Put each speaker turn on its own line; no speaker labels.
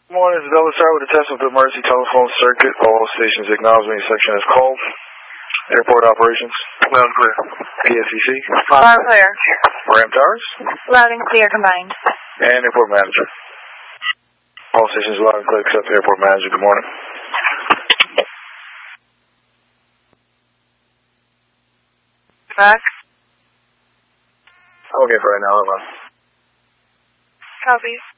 Morning, this is Delaware Star with a test of the emergency telephone circuit. All stations acknowledge when section is called. Airport operations. Loud and clear. PSCC.
Loud and clear.
Ram Towers.
Loud and clear combined.
And airport manager. All stations loud and clear except the airport manager. Good morning.
Back.
I'm okay for right now. Hold on.
Copies.